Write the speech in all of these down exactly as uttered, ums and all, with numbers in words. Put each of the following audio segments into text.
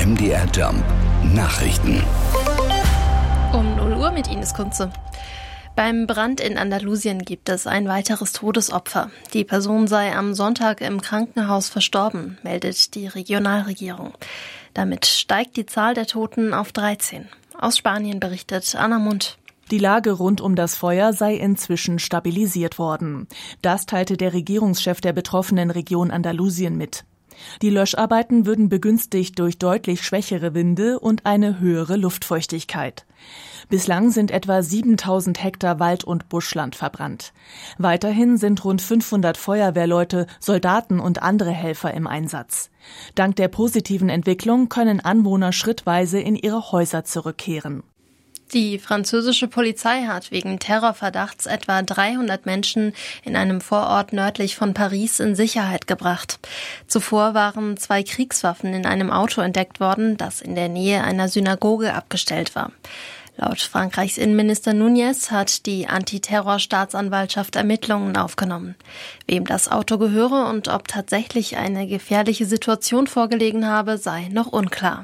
M D R Jump Nachrichten. Um null Uhr mit Ines Kunze. Beim Brand in Andalusien gibt es ein weiteres Todesopfer. Die Person sei am Sonntag im Krankenhaus verstorben, meldet die Regionalregierung. Damit steigt die Zahl der Toten auf dreizehn. Aus Spanien berichtet Anna Mund. Die Lage rund um das Feuer sei inzwischen stabilisiert worden. Das teilte der Regierungschef der betroffenen Region Andalusien mit. Die Löscharbeiten würden begünstigt durch deutlich schwächere Winde und eine höhere Luftfeuchtigkeit. Bislang sind etwa siebentausend Hektar Wald- und Buschland verbrannt. Weiterhin sind rund fünfhundert Feuerwehrleute, Soldaten und andere Helfer im Einsatz. Dank der positiven Entwicklung können Anwohner schrittweise in ihre Häuser zurückkehren. Die französische Polizei hat wegen Terrorverdachts etwa dreihundert Menschen in einem Vorort nördlich von Paris in Sicherheit gebracht. Zuvor waren zwei Kriegswaffen in einem Auto entdeckt worden, das in der Nähe einer Synagoge abgestellt war. Laut Frankreichs Innenminister Nunez hat die Antiterrorstaatsanwaltschaft Ermittlungen aufgenommen. Wem das Auto gehöre und ob tatsächlich eine gefährliche Situation vorgelegen habe, sei noch unklar.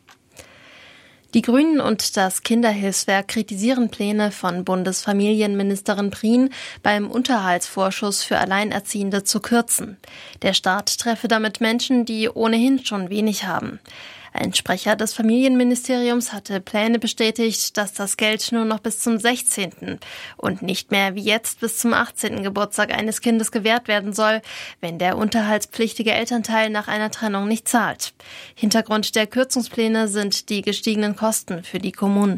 Die Grünen und das Kinderhilfswerk kritisieren Pläne von Bundesfamilienministerin Prien, beim Unterhaltsvorschuss für Alleinerziehende zu kürzen. Der Staat treffe damit Menschen, die ohnehin schon wenig haben. Ein Sprecher des Familienministeriums hatte Pläne bestätigt, dass das Geld nur noch bis zum sechzehnten und nicht mehr wie jetzt bis zum achtzehnten Geburtstag eines Kindes gewährt werden soll, wenn der unterhaltspflichtige Elternteil nach einer Trennung nicht zahlt. Hintergrund der Kürzungspläne sind die gestiegenen Kosten für die Kommunen.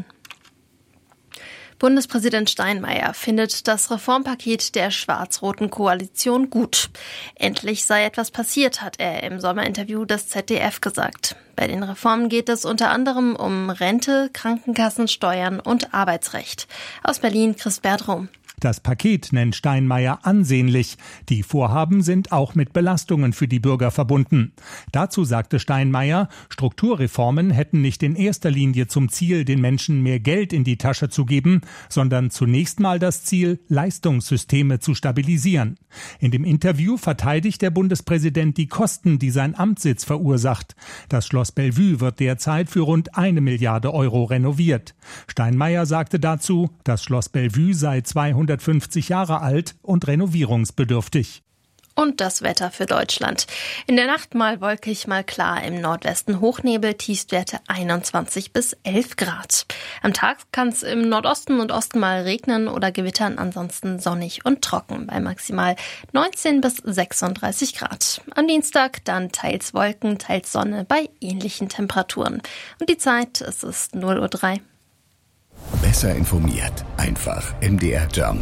Bundespräsident Steinmeier findet das Reformpaket der schwarz-roten Koalition gut. Endlich sei etwas passiert, hat er im Sommerinterview des Z D F gesagt. Bei den Reformen geht es unter anderem um Rente, Krankenkassen, Steuern und Arbeitsrecht. Aus Berlin Chris Berdrum. Das Paket nennt Steinmeier ansehnlich. Die Vorhaben sind auch mit Belastungen für die Bürger verbunden. Dazu sagte Steinmeier, Strukturreformen hätten nicht in erster Linie zum Ziel, den Menschen mehr Geld in die Tasche zu geben, sondern zunächst mal das Ziel, Leistungssysteme zu stabilisieren. In dem Interview verteidigt der Bundespräsident die Kosten, die sein Amtssitz verursacht. Das Schloss Bellevue wird derzeit für rund eine Milliarde Euro renoviert. Steinmeier sagte dazu, das Schloss Bellevue sei zweihundertfünfzig Jahre alt und renovierungsbedürftig. Und das Wetter für Deutschland. In der Nacht mal wolkig, mal klar, im Nordwesten Hochnebel, Tiefstwerte einundzwanzig bis elf Grad. Am Tag kann es im Nordosten und Osten mal regnen oder gewittern, ansonsten sonnig und trocken bei maximal neunzehn bis sechsunddreißig Grad. Am Dienstag dann teils Wolken, teils Sonne bei ähnlichen Temperaturen. Und die Zeit, es ist null Uhr drei. Besser informiert, einfach M D R Jump.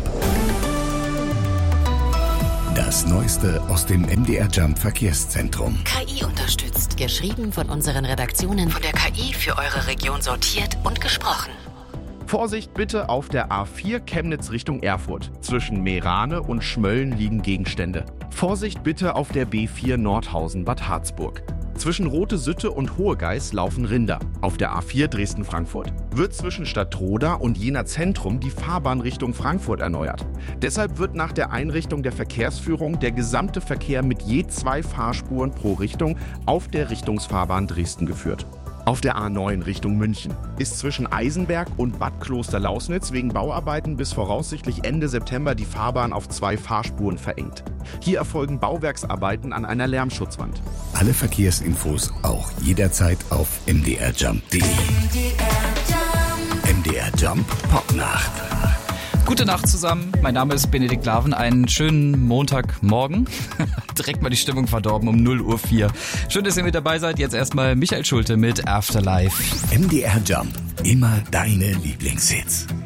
Das Neueste aus dem M D R Jump Verkehrszentrum. K I unterstützt. Geschrieben von unseren Redaktionen. Von der K I für eure Region sortiert und gesprochen. Vorsicht bitte auf der A vier Chemnitz Richtung Erfurt. Zwischen Meerane und Schmölln liegen Gegenstände. Vorsicht bitte auf der B vier Nordhausen Bad Harzburg. Zwischen Rote Sütte und Hohegeis laufen Rinder. Auf der A vier Dresden-Frankfurt wird zwischen Stadtroda und Jena Zentrum die Fahrbahn Richtung Frankfurt erneuert. Deshalb wird nach der Einrichtung der Verkehrsführung der gesamte Verkehr mit je zwei Fahrspuren pro Richtung auf der Richtungsfahrbahn Dresden geführt. Auf der A neun Richtung München ist zwischen Eisenberg und Bad Kloster-Lausnitz wegen Bauarbeiten bis voraussichtlich Ende September die Fahrbahn auf zwei Fahrspuren verengt. Hier erfolgen Bauwerksarbeiten an einer Lärmschutzwand. Alle Verkehrsinfos auch jederzeit auf m d r jump punkt d e. M D R Jump Popnacht. Gute Nacht zusammen, mein Name ist Benedikt Laven, einen schönen Montagmorgen. Direkt mal die Stimmung verdorben um null Uhr vier. Schön, dass ihr mit dabei seid. Jetzt erstmal Michael Schulte mit Afterlife. M D R Jump, immer deine Lieblingshits.